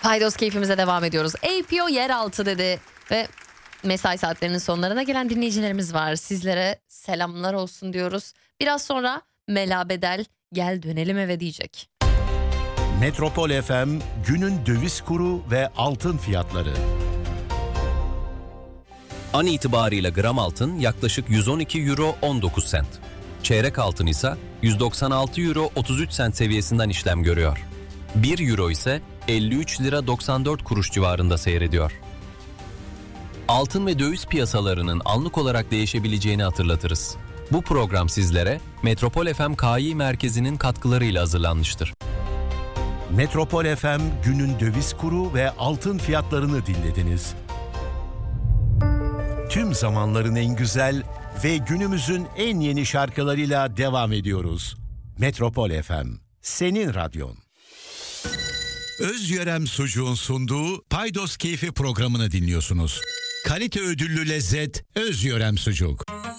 Paydos keyfimize devam ediyoruz. APO yeraltı dedi ve mesai saatlerinin sonlarına gelen dinleyicilerimiz var. Sizlere selamlar olsun diyoruz. Biraz sonra Mela Bedel gel dönelim eve diyecek. Metropol FM günün döviz kuru ve altın fiyatları. An itibarıyla gram altın yaklaşık 112 euro 19 sent. Çeyrek altın ise 196 euro 33 sent seviyesinden işlem görüyor. 1 euro ise 53 lira 94 kuruş civarında seyrediyor. Altın ve döviz piyasalarının anlık olarak değişebileceğini hatırlatırız. Bu program sizlere Metropol FM KI Merkezi'nin katkılarıyla hazırlanmıştır. Metropol FM günün döviz kuru ve altın fiyatlarını dinlediniz. Tüm zamanların en güzel ve günümüzün en yeni şarkılarıyla devam ediyoruz. Metropol FM, senin radyon. Özyörem Sucuğun sunduğu Paydos Keyfi programını dinliyorsunuz. Kalite ödüllü lezzet Özyörem Sucuk.